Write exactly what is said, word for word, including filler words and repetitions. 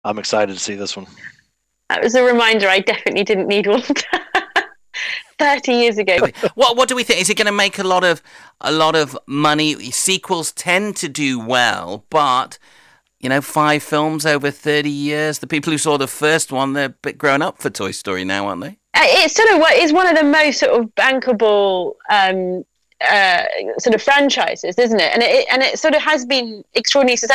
I'm excited to see this one. That was a reminder I definitely didn't need one thirty years ago. What what do we think? Is it going to make a lot of a lot of money? Sequels tend to do well, but you know, five films over thirty years. The people who saw the first one, they're a bit grown up for Toy Story now, aren't they? Uh, It's sort of what is one of the most sort of bankable um, uh, sort of franchises, isn't it? And it and it sort of has been extraordinarily successful.